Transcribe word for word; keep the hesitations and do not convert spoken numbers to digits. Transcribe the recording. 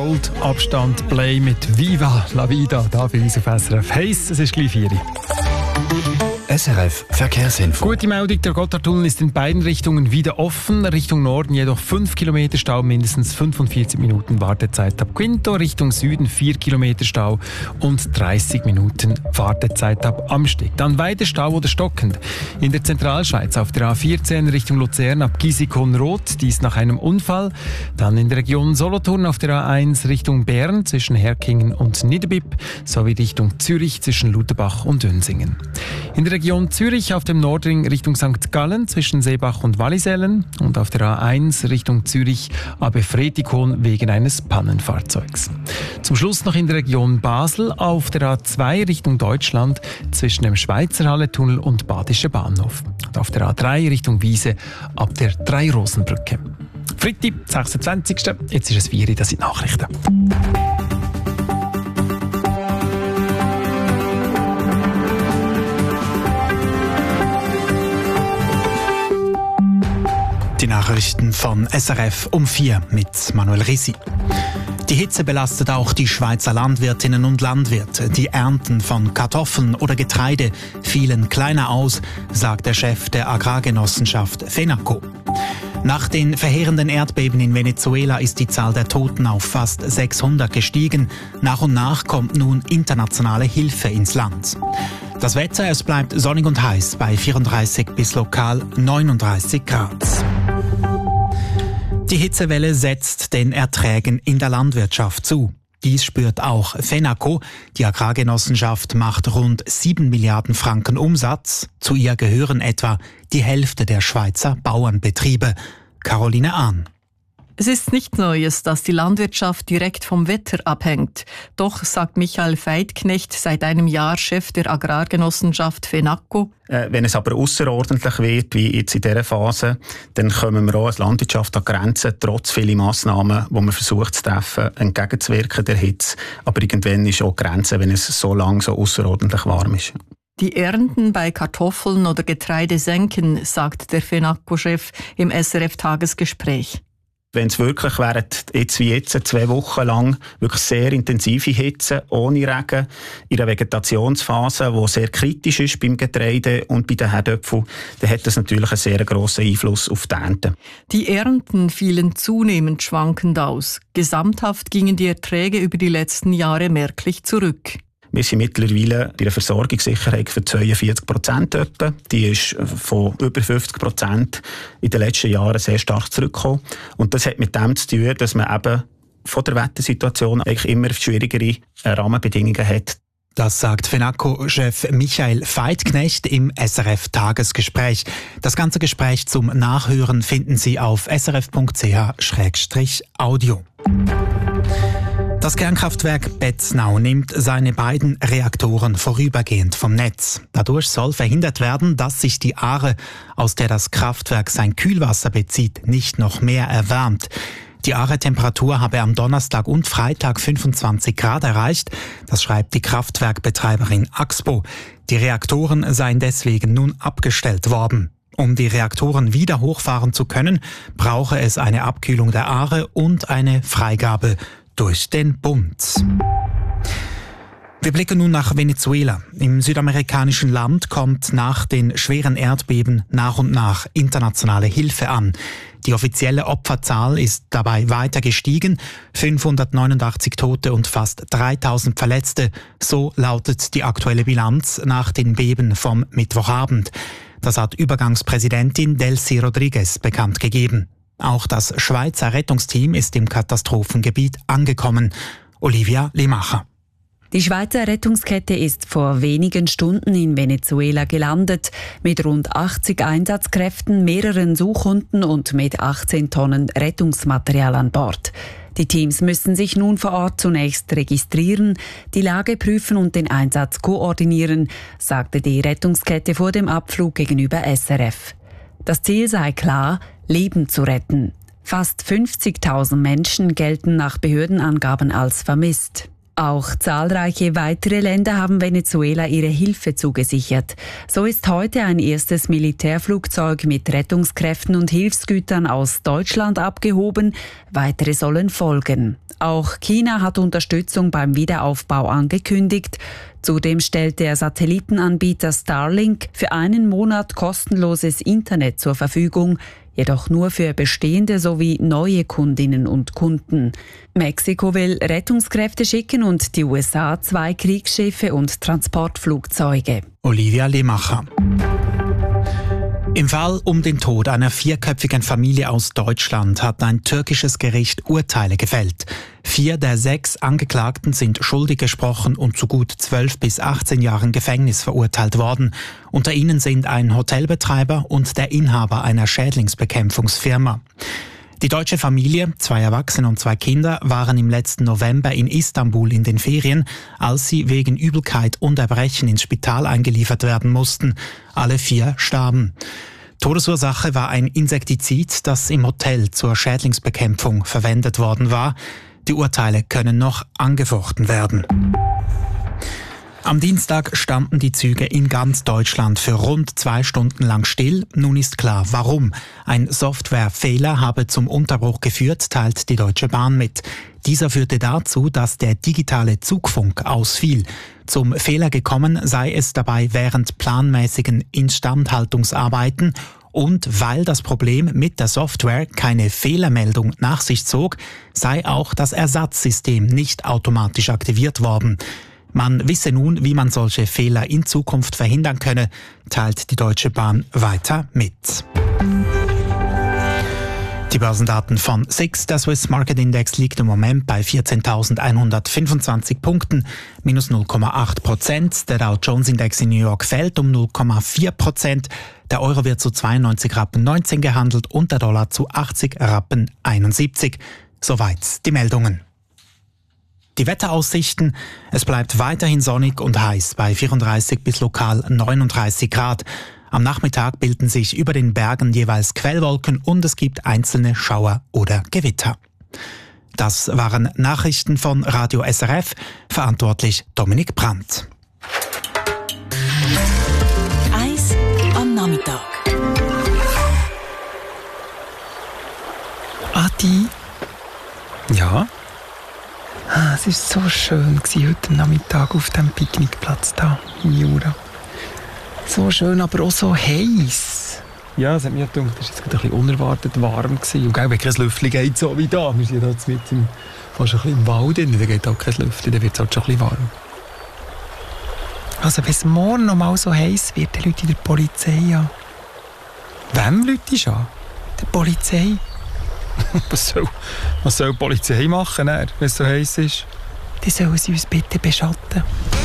Gold, Abstand, Play mit Viva la Vida, da bei uns auf S R F. Heiss, es ist gleich vier. S R F Verkehrsinfo. Gute Meldung, der Gotthardtunnel ist in beiden Richtungen wieder offen. Richtung Norden jedoch fünf Kilometer Stau, mindestens fünfundvierzig Minuten Wartezeit ab Quinto. Richtung Süden vier Kilometer Stau und dreißig Minuten Wartezeit ab Amsteg. Dann weiter Stau oder stockend. In der Zentralschweiz auf der A vierzehn Richtung Luzern ab Gisikon-Rot, dies nach einem Unfall. Dann in der Region Solothurn auf der A eins Richtung Bern zwischen Herkingen und Niederbipp sowie Richtung Zürich zwischen Lutherbach und Dönsingen. In der Region Zürich auf dem Nordring Richtung Sankt Gallen zwischen Seebach und Wallisellen und auf der A eins Richtung Zürich ab Efretikon wegen eines Pannenfahrzeugs. Zum Schluss noch in der Region Basel auf der A zwei Richtung Deutschland zwischen dem Schweizerhalle-Tunnel und Badischer Bahnhof. Und auf der A drei Richtung Wiese ab der Drei-Rosen-Brücke. Freitag, sechsundzwanzigsten Jetzt ist es vier Uhr, das sind die Nachrichten. Die Nachrichten von S R F um vier mit Manuel Risi. Die Hitze belastet auch die Schweizer Landwirtinnen und Landwirte. Die Ernten von Kartoffeln oder Getreide fielen kleiner aus, sagt der Chef der Agrargenossenschaft FENACO. Nach den verheerenden Erdbeben in Venezuela ist die Zahl der Toten auf fast sechshundert gestiegen. Nach und nach kommt nun internationale Hilfe ins Land. Das Wetter, es bleibt sonnig und heiß bei vierunddreißig bis lokal neununddreißig Grad. Die Hitzewelle setzt den Erträgen in der Landwirtschaft zu. Dies spürt auch FENACO. Die Agrargenossenschaft macht rund sieben Milliarden Franken Umsatz. Zu ihr gehören etwa die Hälfte der Schweizer Bauernbetriebe. Caroline Ahn. Es ist nichts Neues, dass die Landwirtschaft direkt vom Wetter abhängt. Doch, sagt Michael Veidknecht, seit einem Jahr Chef der Agrargenossenschaft FENACO. Äh, wenn es aber außerordentlich wird, wie jetzt in dieser Phase, dann kommen wir auch als Landwirtschaft an Grenzen, trotz vieler Massnahmen, die man versucht zu treffen, entgegenzuwirken der Hitze. Aber irgendwann ist auch die Grenze, wenn es so lang so außerordentlich warm ist. Die Ernten bei Kartoffeln oder Getreide senken, sagt der FENACO-Chef im S R F-Tagesgespräch. Wenn es wirklich während jetzt wie jetzt zwei Wochen lang wirklich sehr intensive Hitze ohne Regen in einer Vegetationsphase, die sehr kritisch ist beim Getreide und bei den Herdöpfeln, dann hat das natürlich einen sehr grossen Einfluss auf die Ernte. Die Ernten fielen zunehmend schwankend aus. Gesamthaft gingen die Erträge über die letzten Jahre merklich zurück. Wir sind mittlerweile bei der Versorgungssicherheit für zweiundvierzig Prozent etwa. Die ist von über fünfzig Prozent in den letzten Jahren sehr stark zurückgekommen. Und das hat mit dem zu tun, dass man eben von der Wettersituation eigentlich immer schwierigere Rahmenbedingungen hat. Das sagt FENACO-Chef Michael Veidknecht im S R F-Tagesgespräch. Das ganze Gespräch zum Nachhören finden Sie auf s r f punkt c h slash audio. Das Kernkraftwerk Betznau nimmt seine beiden Reaktoren vorübergehend vom Netz. Dadurch soll verhindert werden, dass sich die Aare, aus der das Kraftwerk sein Kühlwasser bezieht, nicht noch mehr erwärmt. Die Aare-Temperatur habe am Donnerstag und Freitag fünfundzwanzig Grad erreicht. Das schreibt die Kraftwerkbetreiberin Axpo. Die Reaktoren seien deswegen nun abgestellt worden. Um die Reaktoren wieder hochfahren zu können, brauche es eine Abkühlung der Aare und eine Freigabe durch den Bund. Wir blicken nun nach Venezuela. Im südamerikanischen Land kommt nach den schweren Erdbeben nach und nach internationale Hilfe an. Die offizielle Opferzahl ist dabei weiter gestiegen. fünfhundertneunundachtzig Tote und fast dreitausend Verletzte. So lautet die aktuelle Bilanz nach den Beben vom Mittwochabend. Das hat Übergangspräsidentin Delcy Rodriguez bekannt gegeben. Auch das Schweizer Rettungsteam ist im Katastrophengebiet angekommen. Olivia Limacher. Die Schweizer Rettungskette ist vor wenigen Stunden in Venezuela gelandet, mit rund achtzig Einsatzkräften, mehreren Suchhunden und mit achtzehn Tonnen Rettungsmaterial an Bord. Die Teams müssen sich nun vor Ort zunächst registrieren, die Lage prüfen und den Einsatz koordinieren, sagte die Rettungskette vor dem Abflug gegenüber S R F. Das Ziel sei klar, Leben zu retten. Fast fünfzigtausend Menschen gelten nach Behördenangaben als vermisst. Auch zahlreiche weitere Länder haben Venezuela ihre Hilfe zugesichert. So ist heute ein erstes Militärflugzeug mit Rettungskräften und Hilfsgütern aus Deutschland abgehoben. Weitere sollen folgen. Auch China hat Unterstützung beim Wiederaufbau angekündigt. Zudem stellt der Satellitenanbieter Starlink für einen Monat kostenloses Internet zur Verfügung, jedoch nur für bestehende sowie neue Kundinnen und Kunden. Mexiko will Rettungskräfte schicken und die U S A zwei Kriegsschiffe und Transportflugzeuge. Olivia Lemacher. Im Fall um den Tod einer vierköpfigen Familie aus Deutschland hat ein türkisches Gericht Urteile gefällt. Vier der sechs Angeklagten sind schuldig gesprochen und zu gut zwölf bis achtzehn Jahren Gefängnis verurteilt worden. Unter ihnen sind ein Hotelbetreiber und der Inhaber einer Schädlingsbekämpfungsfirma. Die deutsche Familie, zwei Erwachsene und zwei Kinder, waren im letzten November in Istanbul in den Ferien, als sie wegen Übelkeit und Erbrechen ins Spital eingeliefert werden mussten. Alle vier starben. Todesursache war ein Insektizid, das im Hotel zur Schädlingsbekämpfung verwendet worden war. Die Urteile können noch angefochten werden. Am Dienstag standen die Züge in ganz Deutschland für rund zwei Stunden lang still. Nun ist klar, warum. Ein Softwarefehler habe zum Unterbruch geführt, teilt die Deutsche Bahn mit. Dieser führte dazu, dass der digitale Zugfunk ausfiel. Zum Fehler gekommen sei es dabei während planmäßigen Instandhaltungsarbeiten und weil das Problem mit der Software keine Fehlermeldung nach sich zog, sei auch das Ersatzsystem nicht automatisch aktiviert worden. Man wisse nun, wie man solche Fehler in Zukunft verhindern könne, teilt die Deutsche Bahn weiter mit. Die Börsendaten von S I X, der Swiss Market Index, liegt im Moment bei vierzehntausendeinhundertfünfundzwanzig Punkten, minus null Komma acht Prozent. Der Dow Jones Index in New York fällt um null Komma vier Prozent. Der Euro wird zu zweiundneunzig Rappen neunzehn gehandelt und der Dollar zu achtzig Rappen einundsiebzig. Soweit die Meldungen. Die Wetteraussichten: Es bleibt weiterhin sonnig und heiß bei vierunddreißig bis lokal neununddreißig Grad. Am Nachmittag bilden sich über den Bergen jeweils Quellwolken und es gibt einzelne Schauer oder Gewitter. Das waren Nachrichten von Radio S R F, verantwortlich Dominik Brandt. Eis am Nachmittag. Adi? Ja? Ah, es war so schön heute Nachmittag auf dem Picknickplatz da im Jura. So schön, aber auch so heiß. Ja, es hat mir gedacht, es war jetzt ein bisschen unerwartet warm gewesen. Und wenn kein Lüftchen geht so wie da, wir sind jetzt mit im, fast ein bisschen im Wald drin, da geht auch kein Lüftchen, dann wird es halt schon ein bisschen warm. Also wenn es morgen noch mal so heiß wird, dann rufe ich die Polizei an. Wem rufe ich an? Der Polizei. was, soll, was soll die Polizei machen, wenn es so heiß ist? Dann sollen sie uns bitte beschatten.